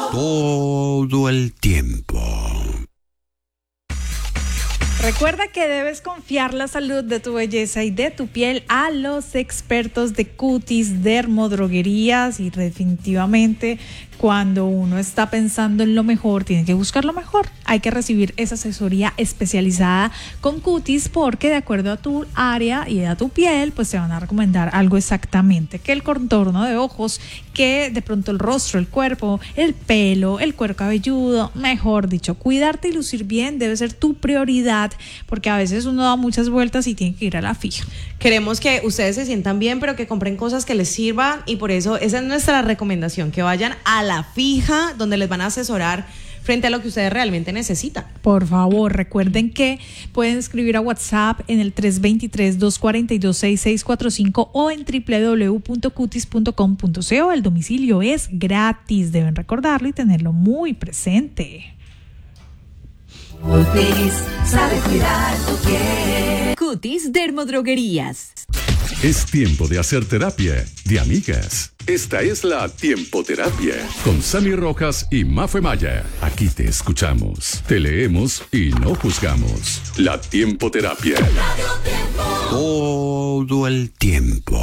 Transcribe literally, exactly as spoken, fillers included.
Todo el tiempo. Recuerda que debes confiar la salud de tu belleza y de tu piel a los expertos de Cutis Dermodroguerías, y definitivamente cuando uno está pensando en lo mejor, tiene que buscar lo mejor. Hay que recibir esa asesoría especializada con Cutis, porque de acuerdo a tu área y a tu piel, pues te van a recomendar algo exactamente. Que el contorno de ojos, que de pronto el rostro, el cuerpo, el pelo, el cuero cabelludo, mejor dicho, cuidarte y lucir bien debe ser tu prioridad, porque a veces uno da muchas vueltas y tiene que ir a la fija. Queremos que ustedes se sientan bien, pero que compren cosas que les sirvan, y por eso esa es nuestra recomendación, que vayan a la fija, donde les van a asesorar frente a lo que ustedes realmente necesitan. Por favor, recuerden que pueden escribir a WhatsApp en el tres dos tres, dos cuatro dos, seis seis cuatro cinco o en doble u doble u doble u punto cutis punto com punto co. El domicilio es gratis, deben recordarlo y tenerlo muy presente. Cutis sabe cuidar tu piel. Cutis Dermodroguerías. Es tiempo de hacer terapia de amigas. Esta es la Tiempoterapia con Sammy Rojas y Mafe Maya. Aquí te escuchamos, te leemos y no juzgamos. La Tiempoterapia. Todo el tiempo.